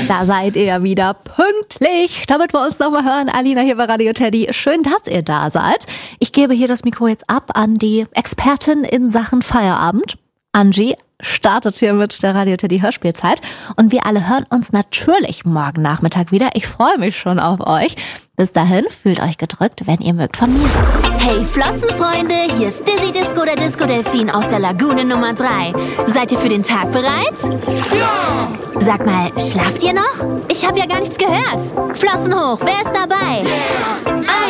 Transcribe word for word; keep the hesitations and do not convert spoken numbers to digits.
Da seid ihr ja wieder pünktlich, damit wir uns nochmal hören. Alina hier bei Radio Teddy. Schön, dass ihr da seid. Ich gebe hier das Mikro jetzt ab an die Expertin in Sachen Feierabend. Angie startet hier mit der Radio Teddy Hörspielzeit. Und wir alle hören uns natürlich morgen Nachmittag wieder. Ich freue mich schon auf euch. Bis dahin, fühlt euch gedrückt, wenn ihr mögt von mir. Hey Flossenfreunde, hier ist Dizzy Disco, der Disco-Delfin aus der Lagune Nummer drei. Seid ihr für den Tag bereit? Ja! Sag mal, schlaft ihr noch? Ich habe ja gar nichts gehört. Flossen hoch, wer ist dabei? Yeah.